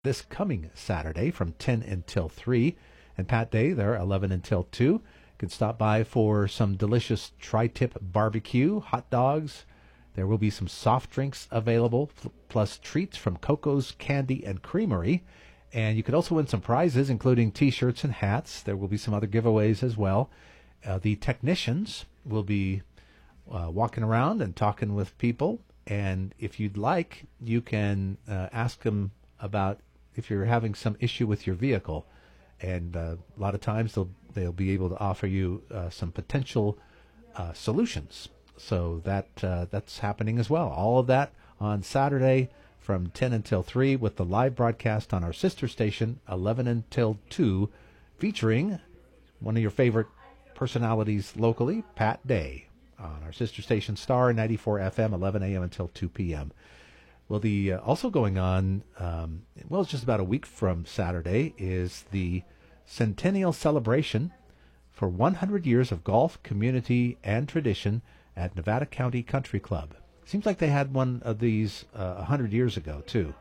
this coming Saturday from 10 until 3. And Pat Day, they're 11 until 2. You can stop by for some delicious tri-tip barbecue, hot dogs. There will be some soft drinks available, plus treats from Coco's Candy and Creamery. And you could also win some prizes, including T-shirts and hats. There will be some other giveaways as well. The technicians will be walking around and talking with people. And if you'd like, you can ask them about if you're having some issue with your vehicle. And a lot of times they'll be able to offer you some potential solutions. So that's happening as well. All of that on Saturday from 10 until 3 with the live broadcast on our sister station, 11 until 2, featuring one of your favorite personalities locally, Pat Day, on our sister station, Star 94 FM, 11 a.m. until 2 p.m. Well, the also going on, it's just about a week from Saturday, is the Centennial Celebration for 100 years of golf, community, and tradition at Nevada County Country Club. Seems like they had one of these 100 years ago, too.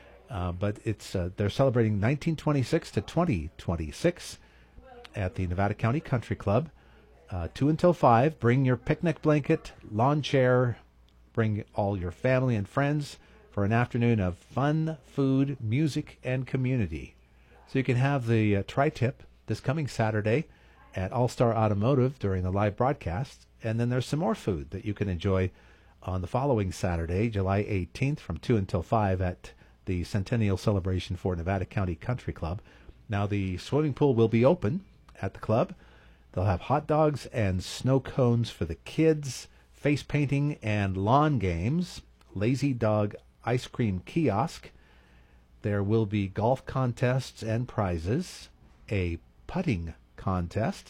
But they're celebrating 1926 to 2026 at the Nevada County Country Club. 2 until 5. Bring your picnic blanket, lawn chair, bring all your family and friends for an afternoon of fun, food, music, and community. So you can have the tri-tip this coming Saturday at All-Star Automotive during the live broadcast. And then there's some more food that you can enjoy on the following Saturday, July 18th, from 2 until 5 at the Centennial Celebration for Nevada County Country Club. Now, the swimming pool will be open at the club. They'll have hot dogs and snow cones for the kids, face painting and lawn games, lazy dog ice cream kiosk. There will be golf contests and prizes, a putting contest,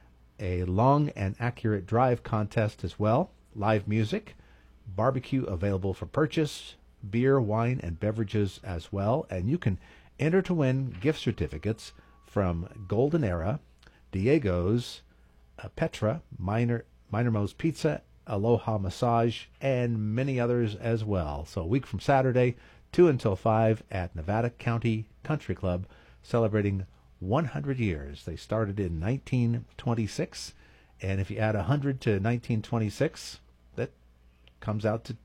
a long and accurate drive contest as well, live music, barbecue available for purchase, beer, wine, and beverages as well. And you can enter to win gift certificates from Golden Era, Diego's, Petra, Minor Mo's Pizza, Aloha Massage, and many others as well. So a week from Saturday, 2 until 5 at Nevada County Country Club, celebrating 100 years. They started in 1926, and if you add 100 to 1926, that comes out to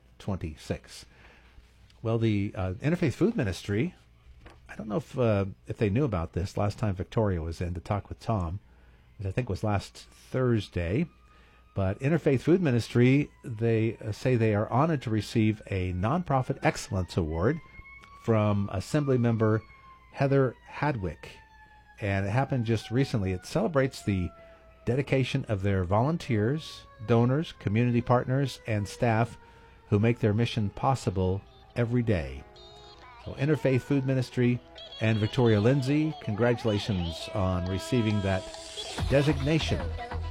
2026. Well, the Interfaith Food Ministry, I don't know if they knew about this last time Victoria was in to talk with Tom, which I think was last Thursday. But Interfaith Food Ministry, they say they are honored to receive a Nonprofit Excellence Award from Assembly Member Heather Hadwick. And it happened just recently. It celebrates the dedication of their volunteers, donors, community partners, and staff who make their mission possible every day. So Interfaith Food Ministry and Victoria Lindsay, congratulations on receiving that designation.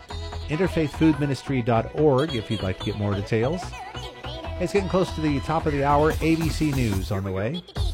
InterfaithFoodMinistry.org if you'd like to get more details. It's getting close to the top of the hour. ABC News on the way.